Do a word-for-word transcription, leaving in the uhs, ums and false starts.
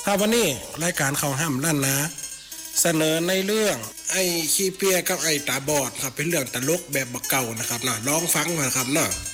ครับวันนี้รายการข่าวห้ำล้านนาเสนอในเรื่องไอ้ขี้เปียกับไอ้ตาบอดครับเป็นเรื่องตลกแบบบักเก่านะครับนะลองฟังมาครับเนาะ